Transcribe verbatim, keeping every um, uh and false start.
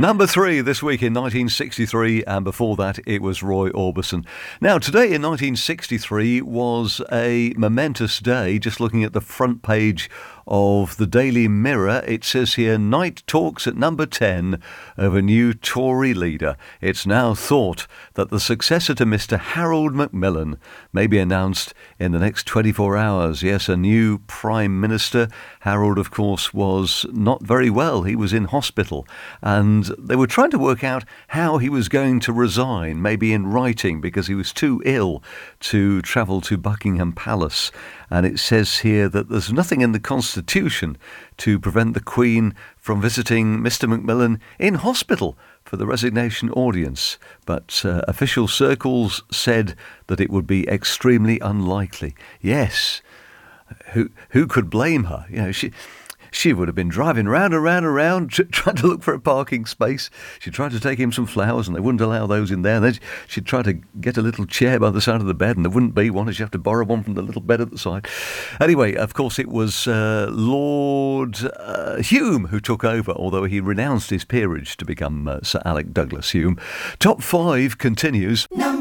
Number three this week in nineteen sixty-three, and before that it was Roy Orbison. Now, today in nineteen sixty-three was a momentous day. Just looking at the front page of the Daily Mirror, it says here, Knight talks at number ten of a new Tory leader. It's now thought that the successor to Mr Harold Macmillan may be announced in the next twenty-four hours. Yes, a new Prime Minister. Harold, of course, was not very well. He was in hospital, and they were trying to work out how he was going to resign, maybe in writing, because he was too ill to travel to Buckingham Palace. And it says here that there's nothing in the Constitution to prevent the Queen from visiting Mr Macmillan in hospital for the resignation audience. But uh, official circles said that it would be extremely unlikely. Yes, who who could blame her? You know, she... She would have been driving round and round and round, tr- trying to look for a parking space. She tried to take him some flowers, and they wouldn't allow those in there. And then she'd try to get a little chair by the side of the bed, and there wouldn't be one, and she'd have to borrow one from the little bed at the side. Anyway, of course, it was uh, Lord uh, Hume who took over, although he renounced his peerage to become uh, Sir Alec Douglas Hume. Top five continues. Number